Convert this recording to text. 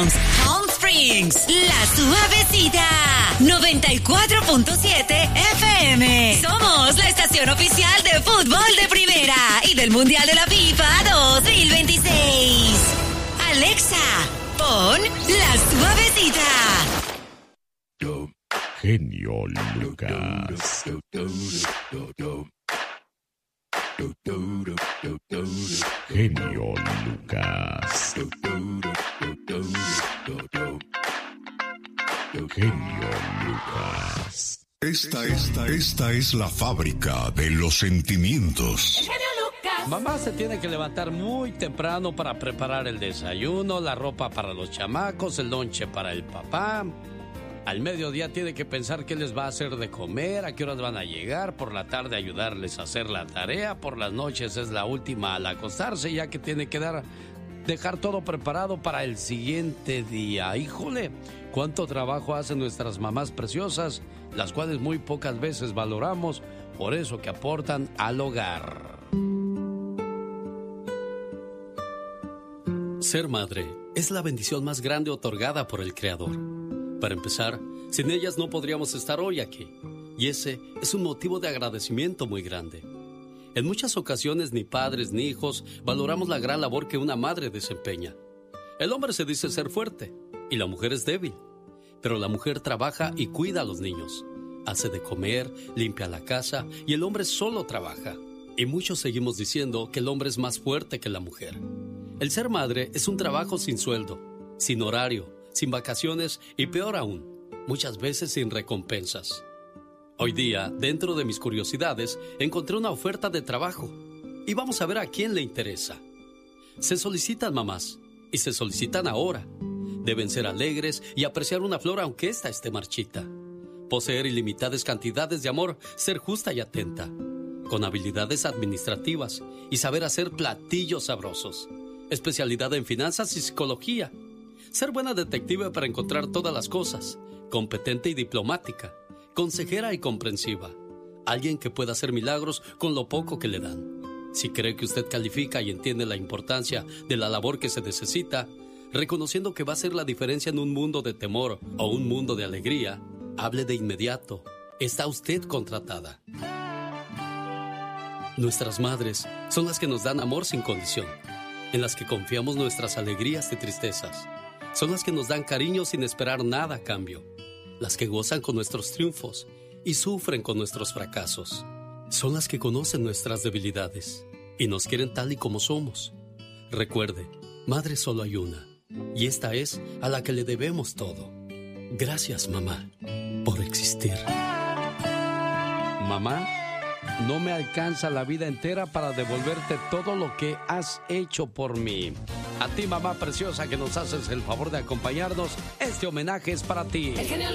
Homes, Palm Springs, La Suavecita, 94.7 FM. Somos la estación oficial de fútbol de primera y del Mundial de la FIFA 2026. Alexa, pon La Suavecita. Genio Lucas. Genio Lucas. Genio Lucas. Esta es la fábrica de los sentimientos. Mamá se tiene que levantar muy temprano para preparar el desayuno, la ropa para los chamacos, el lonche para el papá. Al mediodía tiene que pensar qué les va a hacer de comer, a qué horas van a llegar, por la tarde ayudarles a hacer la tarea, por las noches es la última al acostarse, ya que tiene que dejar todo preparado para el siguiente día. Híjole, cuánto trabajo hacen nuestras mamás preciosas, las cuales muy pocas veces valoramos, por eso que aportan al hogar. Ser madre es la bendición más grande otorgada por el Creador. Para empezar, sin ellas no podríamos estar hoy aquí, y ese es un motivo de agradecimiento muy grande. En muchas ocasiones ni padres ni hijos valoramos la gran labor que una madre desempeña. El hombre se dice ser fuerte y la mujer es débil, pero la mujer trabaja y cuida a los niños, hace de comer, limpia la casa y el hombre solo trabaja. Y muchos seguimos diciendo que el hombre es más fuerte que la mujer. El ser madre es un trabajo sin sueldo, sin horario, sin vacaciones y peor aún, muchas veces sin recompensas. Hoy día, dentro de mis curiosidades, encontré una oferta de trabajo y vamos a ver a quién le interesa. Se solicitan mamás y se solicitan ahora. Deben ser alegres y apreciar una flor aunque ésta esté marchita. Poseer ilimitadas cantidades de amor, ser justa y atenta. Con habilidades administrativas y saber hacer platillos sabrosos. Especialidad en finanzas y psicología. Ser buena detective para encontrar todas las cosas, competente y diplomática, consejera y comprensiva, alguien que pueda hacer milagros con lo poco que le dan. Si cree que usted califica y entiende la importancia de la labor que se necesita, reconociendo que va a hacer la diferencia en un mundo de temor o un mundo de alegría, hable de inmediato. Está usted contratada. Nuestras madres son las que nos dan amor sin condición, en las que confiamos nuestras alegrías y tristezas. Son las que nos dan cariño sin esperar nada a cambio. Las que gozan con nuestros triunfos y sufren con nuestros fracasos. Son las que conocen nuestras debilidades y nos quieren tal y como somos. Recuerde, madre solo hay una, y esta es a la que le debemos todo. Gracias, mamá, por existir. Mamá, no me alcanza la vida entera para devolverte todo lo que has hecho por mí. A ti, mamá preciosa, que nos haces el favor de acompañarnos, este homenaje es para ti.